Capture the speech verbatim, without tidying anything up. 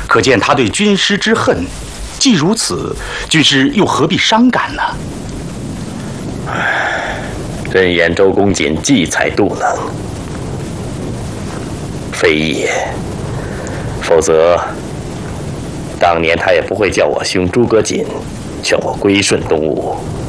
可见他对军师之恨。既如此，军师又何必伤感呢？ 朕言周公瑾计才度能，非也，否则当年他也不会叫我兄诸葛瑾劝我归顺东吴。